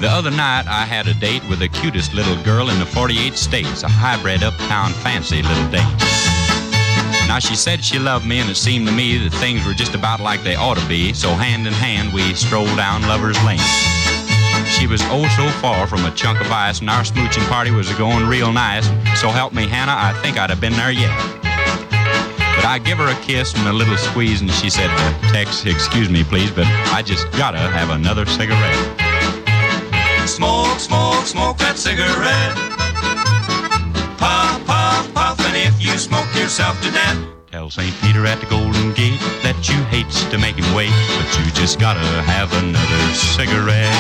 The other night I had a date with the cutest little girl in the 48 states, a hybrid uptown fancy little date. Now she said she loved me, and it seemed to me that things were just about like they ought to be, so hand in hand we strolled down Lover's Lane. She was oh so far from a chunk of ice, and our smooching party was going real nice. So help me, Hannah, I think I'd have been there yet. But I give her a kiss and a little squeeze, and she said, Tex, excuse me, please, but I just gotta have another cigarette. Smoke, smoke, smoke that cigarette. Puff, puff, puff, and if you smoke yourself to death, tell St. Peter at the Golden Gate that you hates to make him wait, but you just gotta have another cigarette.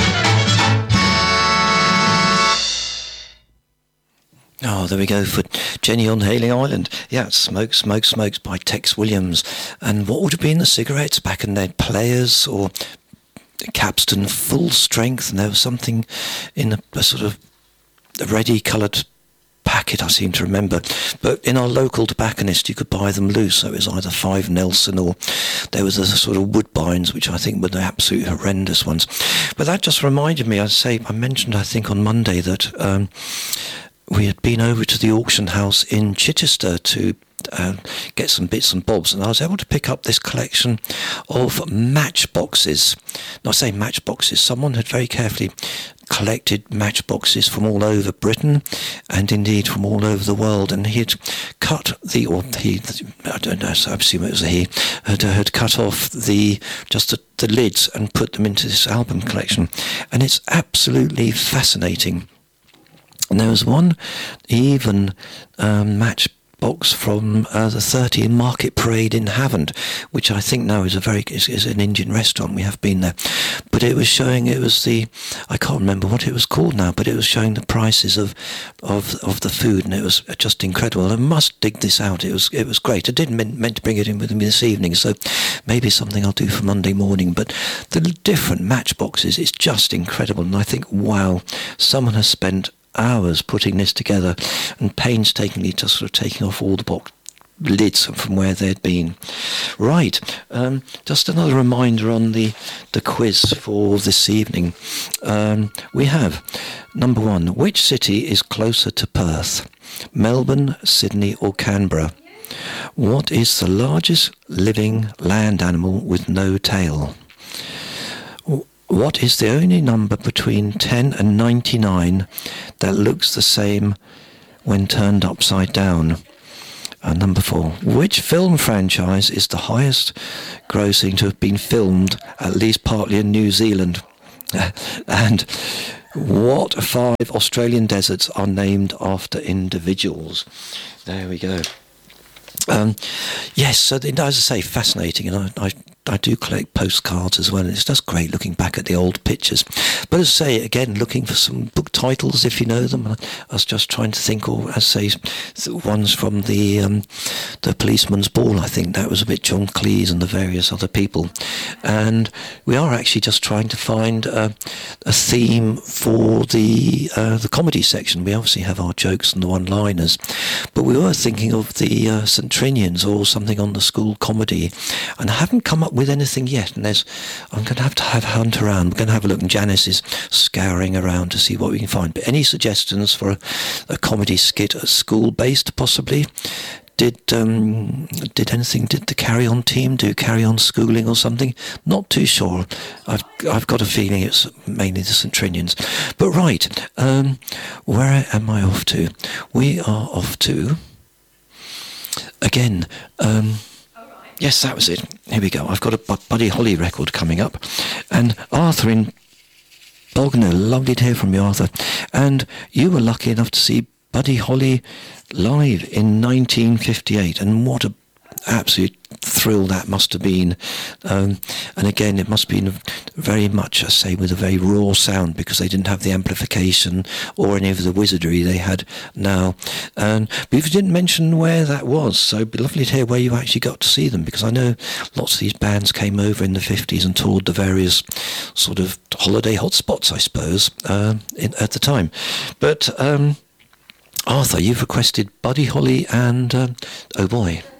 Oh, there we go for Jenny on Hayling Island. Yeah, Smoke, Smoke, Smokes by Tex Williams. And what would have been the cigarettes back in their Players or Capstan Full Strength? And there was something in a sort of ready coloured packet, I seem to remember. But in our local tobacconist, you could buy them loose. So it was either 5 Nelson or there was a sort of Woodbines, which I think were the absolute horrendous ones. But that just reminded me, I mentioned, I think, on Monday that we had been over to the auction house in Chichester to get some bits and bobs, and I was able to pick up this collection of matchboxes. Now, I say matchboxes, someone had very carefully collected matchboxes from all over Britain and indeed from all over the world, and he had cut I don't know, so I assume it was a he, had cut off the lids and put them into this album collection, and it's absolutely fascinating. And there was one even matchbox from the 30 Market Parade in Havant, which I think now is an Indian restaurant. We have been there, but it was showing. I can't remember what it was called now, but it was showing the prices of the food, and it was just incredible. I must dig this out. It was great. I didn't meant to bring it in with me this evening, so maybe something I'll do for Monday morning. But the different matchboxes, it's just incredible, and I think, wow, someone has spent hours putting this together and painstakingly just sort of taking off all the box lids from where they'd been. Right, just another reminder on the quiz for this evening. We have number 1, which city is closer to Perth? Melbourne, Sydney or Canberra? What is the largest living land animal with no tail? What is the only number between 10 and 99 that looks the same when turned upside down? Number 4. Which film franchise is the highest grossing to have been filmed, at least partly in New Zealand? And what 5 Australian deserts are named after individuals? There we go. Yes, so as I say, fascinating, and I do collect postcards as well, and it's just great looking back at the old pictures. But as I say, again, looking for some book titles, if you know them. I was just trying to think, or as I say, ones from the Policeman's Ball, I think that was a bit John Cleese and the various other people. And we are actually just trying to find a theme for the comedy section. We obviously have our jokes and the one-liners, but we were thinking of the St. Trinians or something on the school comedy, and I haven't come up with anything yet, and I'm going to have a hunt around. We're going to have a look, and Janice is scouring around to see what we can find. But any suggestions for a comedy skit, school based possibly? Did the Carry On team do Carry On Schooling or something? Not too sure. I've got a feeling it's mainly the St. Trinians. But right, where am I off to? We are off to, again, yes, that was it. Here we go. I've got a Buddy Holly record coming up. And Arthur in Bognor, lovely to hear from you, Arthur. And you were lucky enough to see Buddy Holly live in 1958. And what a absolute thrill that must have been. And again, it must have been very much, I say, with a very raw sound, because they didn't have the amplification or any of the wizardry they had now. But if you didn't mention where that was, so it'd be lovely to hear where you actually got to see them, because I know lots of these bands came over in the 50s and toured the various sort of holiday hotspots, I suppose, at the time. But Arthur, you've requested Buddy Holly and, oh boy,